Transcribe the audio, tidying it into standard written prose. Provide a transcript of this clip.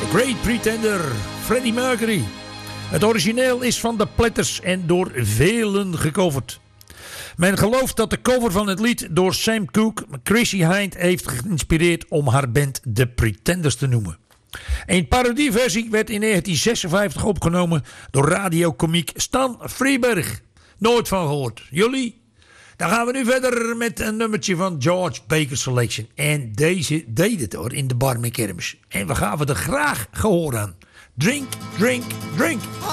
Great Pretender, Freddie Mercury. Het origineel is van de Platters en door velen gecoverd. Men gelooft dat de cover van het lied door Sam Cooke Chrissie Hynde heeft geïnspireerd om haar band The Pretenders te noemen. Een parodieversie werd in 1956 opgenomen door radiokomiek Stan Freberg. Nooit van gehoord. Jullie? Dan gaan we nu verder met een nummertje van George Baker Selection. En deze deed het hoor in de bar met kermis. En we gaven er graag gehoor aan. Drink, drink, drink.